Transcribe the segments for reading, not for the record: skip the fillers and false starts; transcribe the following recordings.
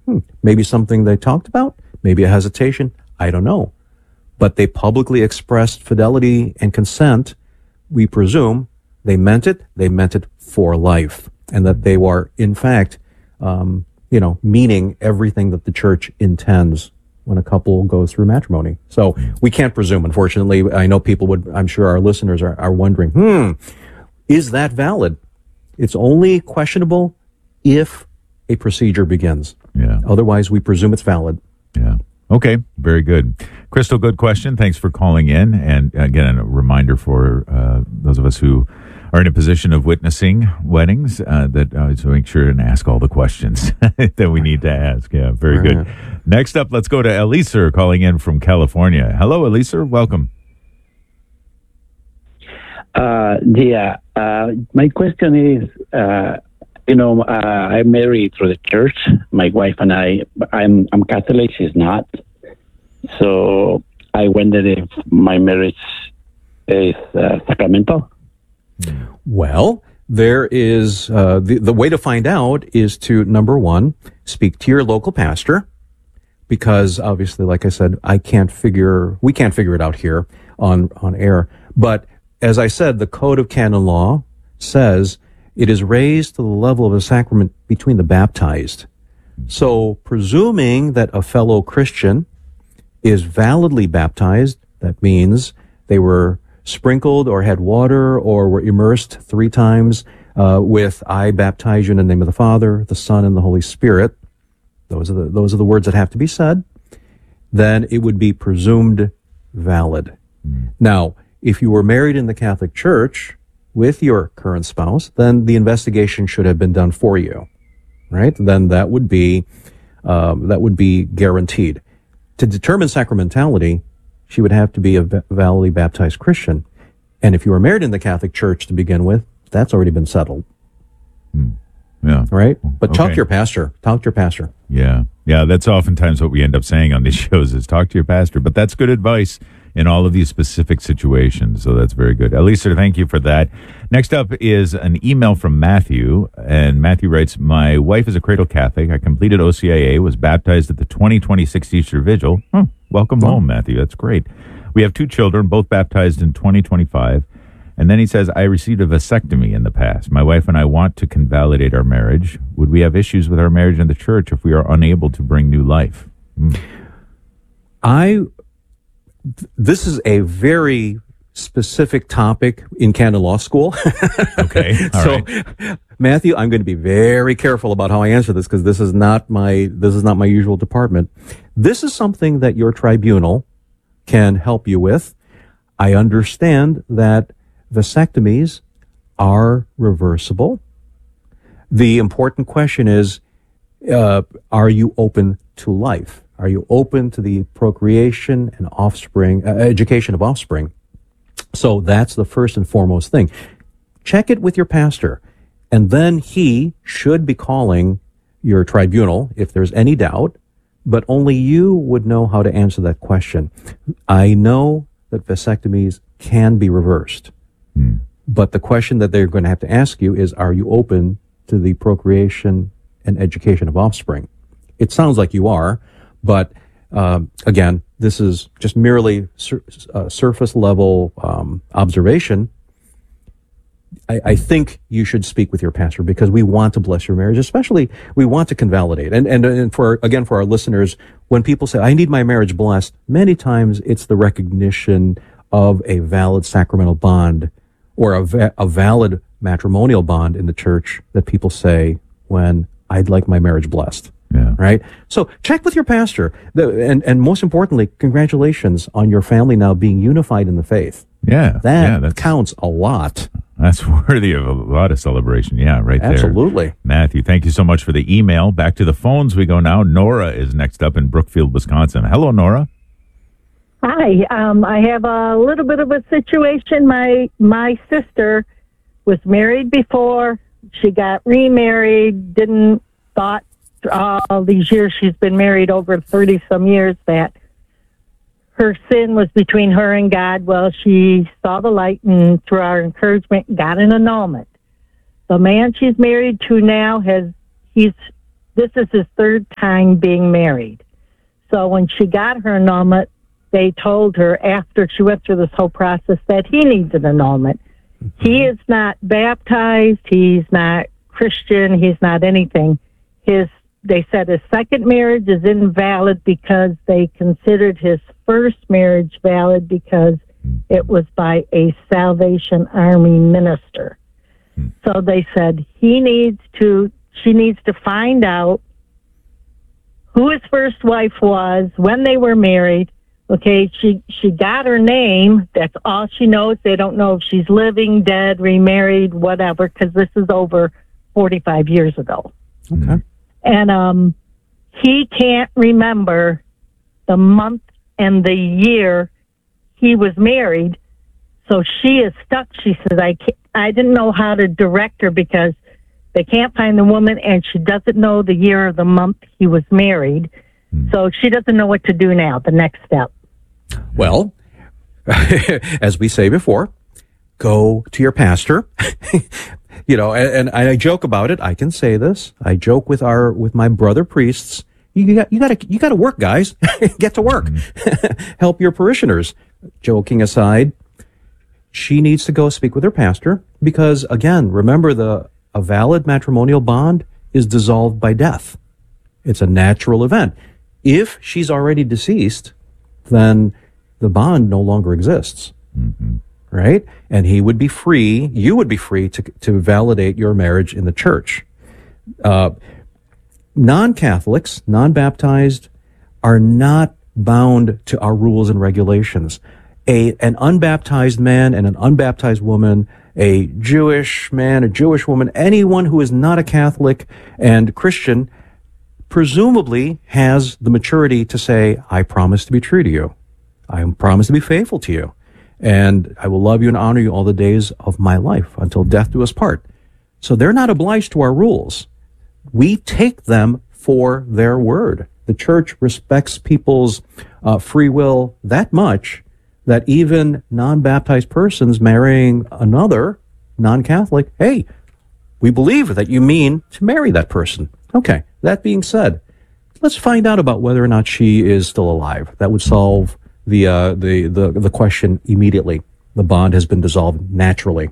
Maybe something they talked about, maybe a hesitation, I don't know. But they publicly expressed fidelity and consent. We presume they meant it for life, and that they were, in fact, meaning everything that the church intends when a couple goes through matrimony. So we can't presume, unfortunately. I know people would, I'm sure our listeners are wondering, is that valid? It's only questionable if a procedure begins. Yeah. Otherwise, we presume it's valid. Yeah. Okay. Very good. Crystal, good question. Thanks for calling in. And again, a reminder for those of us who are in a position of witnessing weddings, so make sure and ask all the questions that we need to ask. Yeah, very good. Next up, let's go to Elisa calling in from California. Hello, Elisa. Welcome. My question is, I'm married through the church. My wife and I'm Catholic. She's not. So I wondered if my marriage is sacramental. Well, there is the way to find out is to, number one, speak to your local pastor, because obviously, like I said, we can't figure it out here on air. But as I said, the Code of Canon Law says it is raised to the level of a sacrament between the baptized. So presuming that a fellow Christian is validly baptized, that means they were sprinkled or had water or were immersed 3 times with I baptize you in the name of the Father, the Son, and the Holy Spirit. Those are the words that have to be said. Then it would be presumed valid. Now, if you were married in the Catholic Church with your current spouse, then the investigation should have been done for you, right? Then that would be guaranteed. To determine sacramentality, she would have to be a validly baptized Christian. And if you were married in the Catholic Church to begin with, that's already been settled. Yeah. Right? But talk to your pastor. Talk to your pastor. Yeah. Yeah, that's oftentimes what we end up saying on these shows is talk to your pastor. But that's good advice in all of these specific situations. So that's very good. Elisa, thank you for that. Next up is an email from Matthew. And Matthew writes, my wife is a cradle Catholic. I completed OCIA, was baptized at the 2026 Easter Vigil. Welcome home, Matthew. That's great. We have 2 children, both baptized in 2025. And then he says, I received a vasectomy in the past. My wife and I want to convalidate our marriage. Would we have issues with our marriage in the church if we are unable to bring new life? This is a very specific topic in canon law school. Okay. All right. Matthew, I'm going to be very careful about how I answer this, because this is not my usual department. This is something that your tribunal can help you with. I understand that vasectomies are reversible. The important question is, are you open to life? Are you open to the procreation and education of offspring? So that's the first and foremost thing. Check it with your pastor, and then he should be calling your tribunal if there's any doubt, but only you would know how to answer that question. I know that vasectomies can be reversed, but the question that they're going to have to ask you is, are you open to the procreation and education of offspring? It sounds like you are, but again, this is just merely surface level observation. I think you should speak with your pastor, because we want to bless your marriage. Especially, we want to convalidate. And for our listeners, when people say, I need my marriage blessed, many times it's the recognition of a valid sacramental bond or a valid matrimonial bond in the church that people say when I'd like my marriage blessed. Yeah. Right? So check with your pastor. And most importantly, congratulations on your family now being unified in the faith. Yeah. That counts a lot. That's worthy of a lot of celebration. Yeah, right there. Absolutely. Matthew, thank you so much for the email. Back to the phones we go now. Nora is next up in Brookfield, Wisconsin. Hello, Nora. Hi. I have a little bit of a situation. My sister was married before. She got remarried, thought all these years she's been married, over 30-some years, that her sin was between her and God. Well, she saw the light, and through our encouragement, got an annulment. The man she's married to now he's this is his third time being married. So when she got her annulment, they told her after she went through this whole process that he needs an annulment. He is not baptized. He's not Christian. He's not anything. They said his second marriage is invalid because they considered his first marriage valid because it was by a Salvation Army minister. So they said she needs to find out who his first wife was, when they were married. Okay, she got her name. That's all she knows. They don't know if she's living, dead, remarried, whatever, because this is over 45 years ago. Okay. And he can't remember the month and the year he was married. So she is stuck. She says, I didn't know how to direct her because they can't find the woman, and she doesn't know the year or the month he was married. So she doesn't know what to do now, the next step. Well, as we say before, go to your pastor. You know, and I joke about it. I can say this. I joke with my brother priests. You got to work, guys. Get to work. Help your parishioners. Joking aside, she needs to go speak with her pastor because, again, remember a valid matrimonial bond is dissolved by death. It's a natural event. If she's already deceased, then the bond no longer exists. Right? And you would be free to validate your marriage in the church. Non-Catholics, non-baptized, are not bound to our rules and regulations. An unbaptized man and an unbaptized woman, a Jewish man, a Jewish woman, anyone who is not a Catholic and Christian, presumably has the maturity to say, I promise to be true to you. I promise to be faithful to you. And I will love you and honor you all the days of my life until death do us part. So they're not obliged to our rules. We take them for their word. The church respects people's free will that much that even non-baptized persons marrying another non-Catholic, hey, we believe that you mean to marry that person. Okay, that being said, let's find out about whether or not she is still alive. That would solve the question immediately. The bond has been dissolved naturally.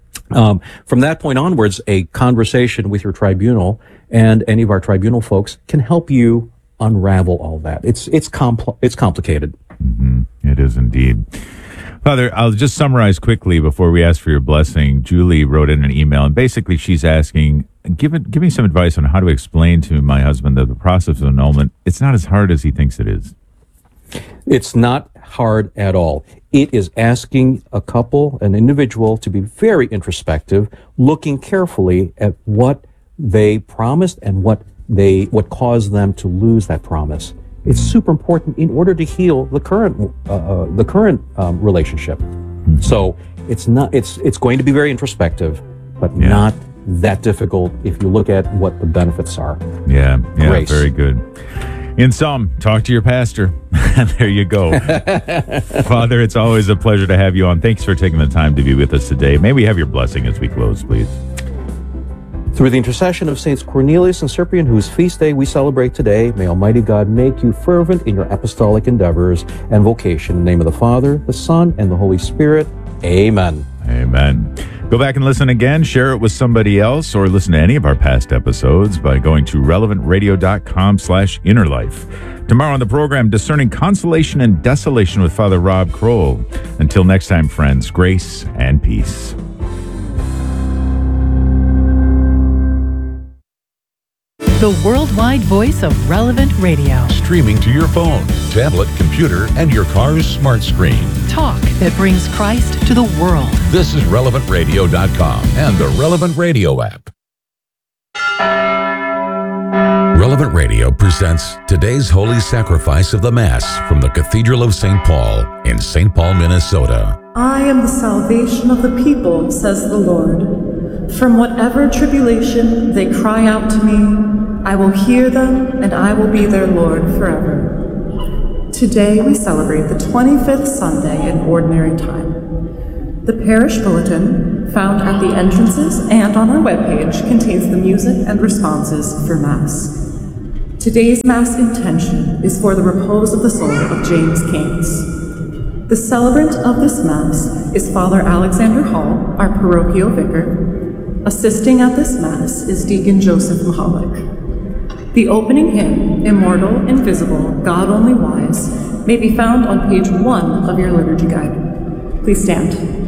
From that point onwards, a conversation with your tribunal and any of our tribunal folks can help you unravel all that. It's complicated. It is indeed. Father, I'll just summarize quickly before we ask for your blessing. Julie wrote in an email, and basically she's asking, give me some advice on how to explain to my husband that the process of annulment, it's not as hard as he thinks it is. It's not hard at all. It is asking a couple, an individual, to be very introspective, looking carefully at what they promised and what caused them to lose that promise. It's super important in order to heal the current relationship. So it's going to be very introspective, but not that difficult if you look at what the benefits are. Yeah, Grace. Very good. In sum, talk to your pastor. There you go. Father, it's always a pleasure to have you on. Thanks for taking the time to be with us today. May we have your blessing as we close, please. Through the intercession of Saints Cornelius and Cyprian, whose feast day we celebrate today, may Almighty God make you fervent in your apostolic endeavors and vocation. In the name of the Father, the Son, and the Holy Spirit. Amen. Amen. Go back and listen again, share it with somebody else, or listen to any of our past episodes by going to relevantradio.com/innerlife. Tomorrow on the program, Discerning Consolation and Desolation with Father Rob Kroll. Until next time, friends, grace and peace. The worldwide voice of Relevant Radio. Streaming to your phone, tablet, computer, and your car's smart screen. Talk that brings Christ to the world. This is relevantradio.com and the Relevant Radio app. Relevant Radio presents today's Holy Sacrifice of the Mass from the Cathedral of St. Paul in St. Paul, Minnesota. I am the salvation of the people, says the Lord. From whatever tribulation they cry out to me, I will hear them, and I will be their Lord forever. Today we celebrate the 25th Sunday in Ordinary Time. The parish bulletin, found at the entrances and on our webpage, contains the music and responses for Mass. Today's Mass intention is for the repose of the soul of James Keynes. The celebrant of this Mass is Father Alexander Hall, our parochial vicar. Assisting at this Mass is Deacon Joseph Mahalik. The opening hymn, Immortal, Invisible, God Only Wise, may be found on page 1 of your liturgy guide. Please stand.